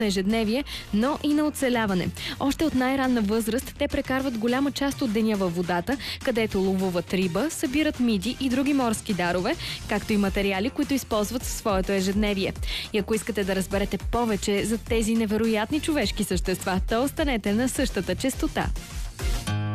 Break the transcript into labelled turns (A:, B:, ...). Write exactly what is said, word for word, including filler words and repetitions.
A: ежедневие, но и на оцеляване. Още от най-ранна възраст те прекарват голяма част от деня във водата, където ловуват риба, събират миди и други морски дарове, както и материали, които използват в своето ежедневие. И ако искате да разберете повече за тези невероятни човешки същества, то останете на същата честота.